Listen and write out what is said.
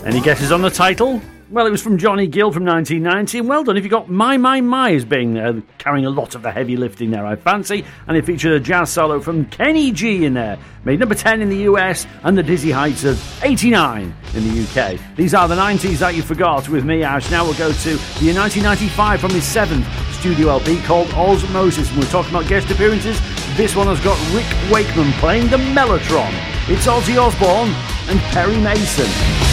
Any guesses on the title? Well, it was from Johnny Gill from 1990, and well done if you got My as being carrying a lot of the heavy lifting there, I fancy, and it featured a jazz solo from Kenny G in there. Made number 10 in the US and the dizzy heights of 89 in the UK. These are the 90s that you forgot with me, Ash. Now we'll go to the year 1995 from his 7th studio LP called Osmosis, and we're talking about guest appearances. This one has got Rick Wakeman playing the Mellotron. It's Ozzy Osbourne and Perry Mason.